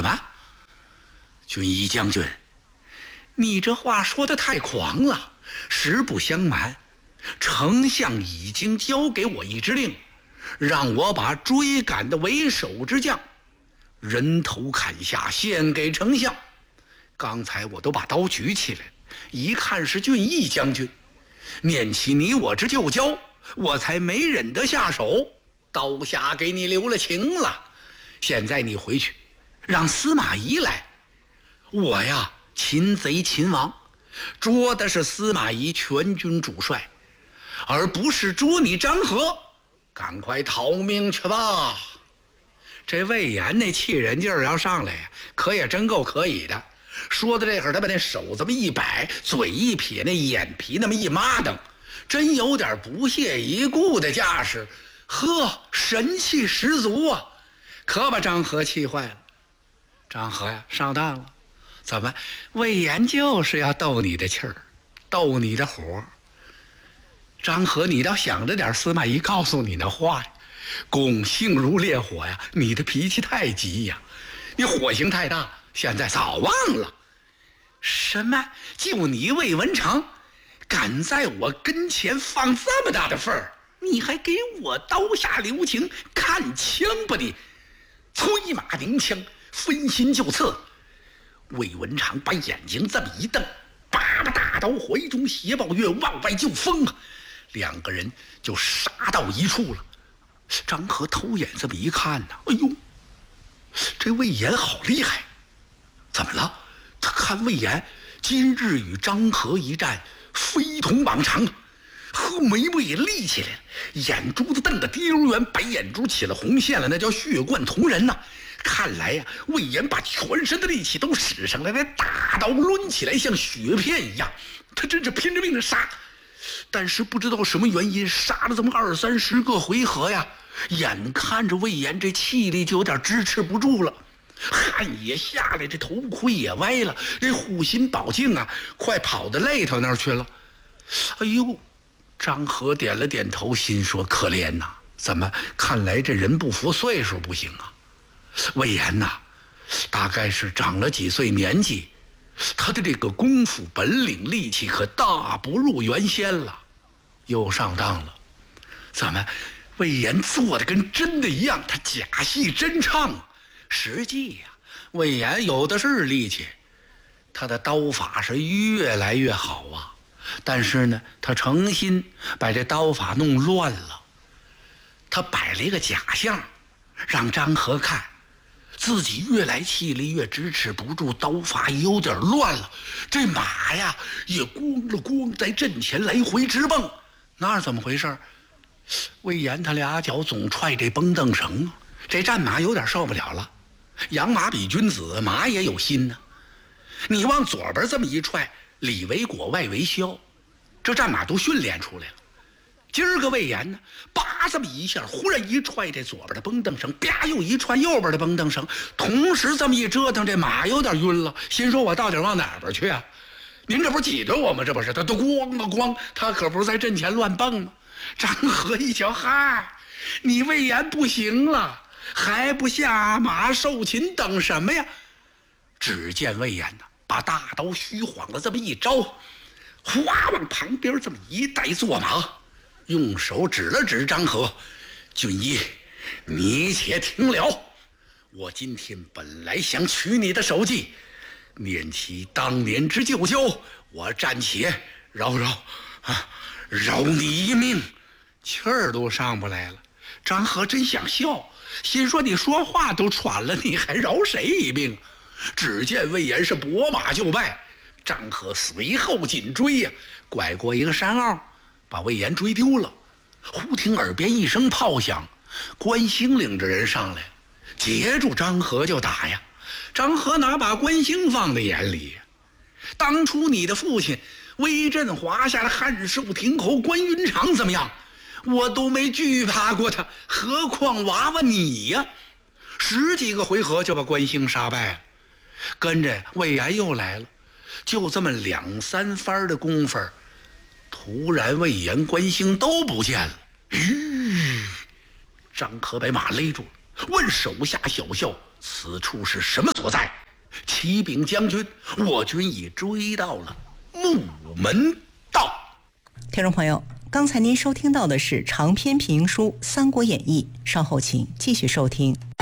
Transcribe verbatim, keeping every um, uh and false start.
怎么？军医将军，你这话说得太狂了。实不相瞒，丞相已经交给我一支令，让我把追赶的为首之将人头砍下，献给丞相。刚才我都把刀举起来，一看是俊义将军，念起你我之旧交，我才没忍得下手，刀下给你留了情了。现在你回去让司马懿来，我呀擒贼擒王，捉的是司马懿全军主帅，而不是捉你张合。赶快逃命去吧。这魏延那气人劲儿要上来呀，可也真够可以的。说到这会儿，他把那手这么一摆，嘴一撇，那眼皮那么一抹瞪，真有点不屑一顾的架势。呵，神气十足啊，可把张合气坏了。张合呀，上当了。怎么？魏延就是要逗你的气儿，逗你的火。张合，你倒想着点司马懿告诉你的话呀。拱性如烈火呀，你的脾气太急呀，你火性太大，现在早忘了。什么？就你魏文长，敢在我跟前放这么大的份儿，你还给我刀下留情，看枪吧你！催马鸣枪，分心就刺。魏文长把眼睛这么一瞪，叭叭大刀怀中斜抱月，往外就锋啊！两个人就杀到一处了。张合偷眼这么一看呢，哎呦，这魏延好厉害！怎么了？他看魏延今日与张合一战，非同往常，和眉毛也立起来了，眼珠子瞪得溜圆，白眼珠起了红线了，那叫血贯瞳人呐！看来呀、啊，魏延把全身的力气都使上来，那大刀抡起来像雪片一样，他真是拼着命的杀。但是不知道什么原因，杀了这么二三十个回合呀，眼看着魏延这气力就有点支持不住了，汗也下来，这头盔也歪了，这护心宝镜啊快跑到肋头那儿去了。哎呦，张合点了点头，心说可怜呐，怎么看来这人不服岁数不行啊。魏延呐，大概是长了几岁年纪，他的这个功夫本领力气可大不如原先了，又上当了。怎么魏延做的跟真的一样，他假戏真唱。实际呀、啊，魏延有的是力气，他的刀法是越来越好啊，但是呢他诚心把这刀法弄乱了。他摆了一个假象让张合看，自己越来气力越支持不住，刀法也有点乱了，这马呀也咣了咣在阵前来回直蹦。那是怎么回事？魏延他俩脚总踹这绷凳绳，这战马有点受不了了。养马比君子，马也有心呢、啊。你往左边这么一踹，里为裹外为消，这战马都训练出来了。今儿个魏延呢，叭这么一下，忽然一踹这左边的绷凳绳，啪又一踹右边的绷凳绳，同时这么一折腾，这马有点晕了，心说我到底往哪边去啊？您这不是挤着我吗？这不是，他都咣啊咣，他可不是在阵前乱蹦吗？张合一瞧，嗨，你魏延不行了，还不下马受擒，等什么呀？只见魏延呢，把大刀虚晃了这么一招，哗往旁边这么一带坐马，用手指了指张合，俊义，你且听了，我今天本来想取你的首级，念其当年之旧交，我暂且饶饶啊，饶你一命。气儿都上不来了。张合真想笑，心说你说话都喘了，你还饶谁一命？只见魏延是拨马就败，张合随后紧追呀、啊，拐过一个山坳，把魏延追丢了。忽听耳边一声炮响，关兴领着人上来，截住张合就打呀。张合哪把关兴放在眼里呀？当初你的父亲威震华夏的汉寿亭侯关云长怎么样？我都没惧怕过他，何况娃娃你呀？十几个回合就把关兴杀败了。跟着魏延又来了，就这么两三番的功夫，突然魏延关兴都不见了。吁，张合把马勒住了， 问手下小校此处是什么所在。启禀将军，我军已追到了木门道。 听众朋友，刚才您收听到的是长篇评书《三国演义》，稍后请继续收听。